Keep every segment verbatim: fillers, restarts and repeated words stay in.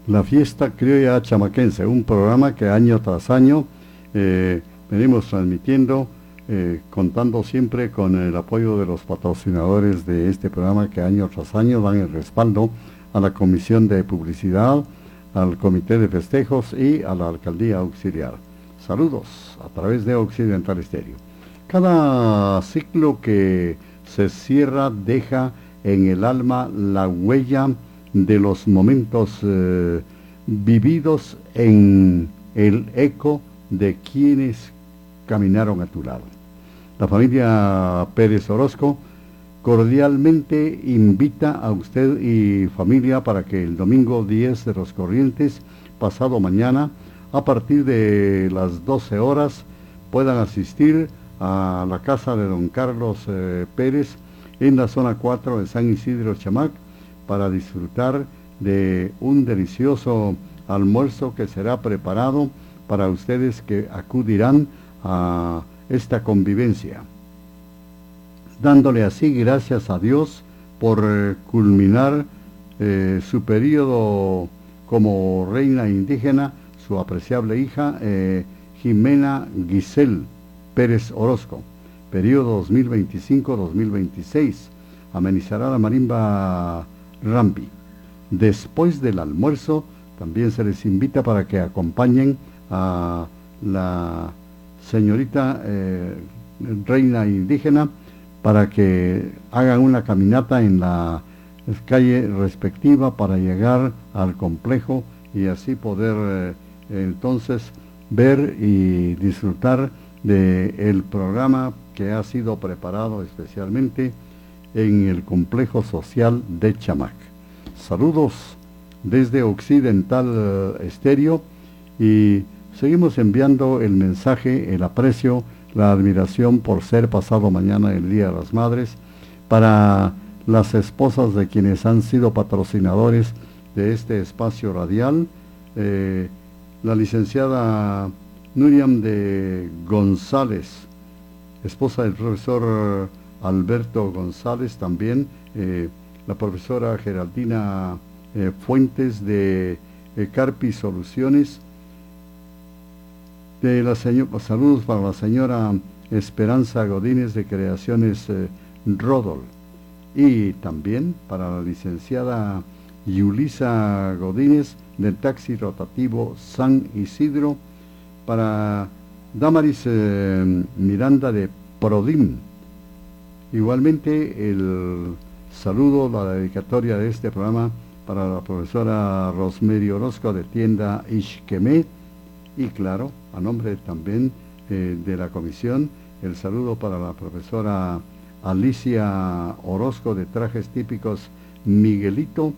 La Fiesta Criolla Chamaquense, un programa que año tras año eh, venimos transmitiendo, eh, contando siempre con el apoyo de los patrocinadores de este programa que año tras año dan el respaldo a la Comisión de Publicidad, al Comité de Festejos y a la Alcaldía Auxiliar. Saludos a través de Occidental Estéreo. Cada ciclo que se cierra deja en el alma la huella de los momentos eh, vividos en el eco de quienes caminaron a tu lado. La familia Pérez Orozco cordialmente invita a usted y familia para que el domingo diez de los Corrientes, pasado mañana, a partir de las doce horas, puedan asistir a la casa de don Carlos eh, Pérez en la zona cuatro de San Isidro Chamac para disfrutar de un delicioso almuerzo que será preparado para ustedes que acudirán a esta convivencia, dándole así gracias a Dios por eh, culminar eh, su periodo como reina indígena, su apreciable hija eh, Jimena Giselle Pérez Orozco, periodo dos mil veinticinco a dos mil veintiséis, amenizará la marimba Rampi. Después del almuerzo también se les invita para que acompañen a la señorita eh, reina indígena para que hagan una caminata en la calle respectiva para llegar al complejo y así poder eh, entonces ver y disfrutar del programa que ha sido preparado especialmente en el complejo social de Chamac. Saludos desde Occidental Estéreo y seguimos enviando el mensaje, el aprecio, la admiración por ser pasado mañana el Día de las Madres para las esposas de quienes han sido patrocinadores de este espacio radial, eh, la licenciada Núriam de González, esposa del profesor Alberto González, también eh, la profesora Geraldina eh, Fuentes de eh, Carpi Soluciones, de la señora, saludos para la señora Esperanza Godínez de Creaciones eh, Rodol, y también para la licenciada Yulisa Godínez del Taxi Rotativo San Isidro, para Damaris eh, Miranda de Prodim. Igualmente el saludo, la dedicatoria de este programa para la profesora Rosemary Orozco de Tienda Ishquemé, y claro, a nombre también eh, de la comisión, el saludo para la profesora Alicia Orozco de Trajes Típicos Miguelito,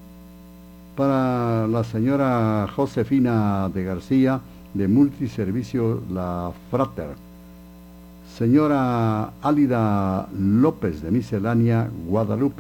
para la señora Josefina de García de Multiservicio La Frater, señora Álida López de Miscelánea Guadalupe,